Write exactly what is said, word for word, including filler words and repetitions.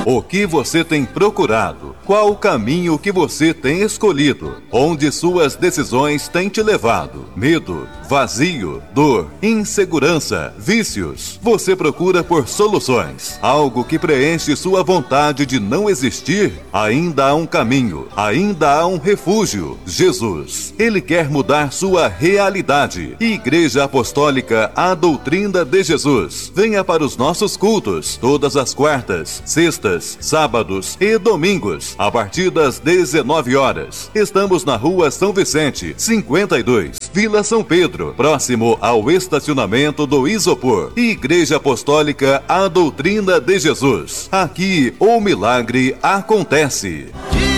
O que você tem procurado? Qual o caminho que você tem escolhido? Onde suas decisões têm te levado? Medo, vazio, dor, insegurança, vícios. Você procura por soluções. Algo que preenche sua vontade de não existir? Ainda há um caminho. Ainda há um refúgio. Jesus. Ele quer mudar sua realidade. Igreja Apostólica, a doutrina de Jesus. Venha para os nossos cultos todas as quartas, sextas, sábados e domingos, a partir das dezenove horas. Estamos na Rua São Vicente, cinquenta e dois, Vila São Pedro, próximo ao estacionamento do Isopor. Igreja Apostólica, a doutrina de Jesus. Aqui o milagre acontece.